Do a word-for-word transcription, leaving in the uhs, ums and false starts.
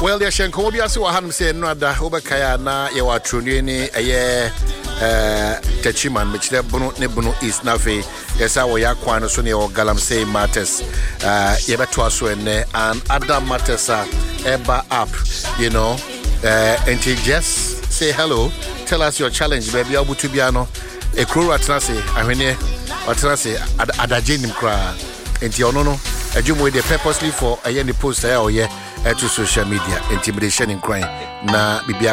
Well, there shen komo biase wa hanum say no ada obekaya na ye wa tronue ni eye eh Techiman mechire bunu ne bunu is nafe yesa wo yakwan no so ne o Galamsey matters uh ye beto aso ene and other matters are eba up, you know. Uh and just say hello, tell us your challenge baby abutu bia no e kroro atrase ahwene atrase adajenim kra enti ono no adwumo dey purposely for aye ni post aye oye to social media intimidation in crime na bibia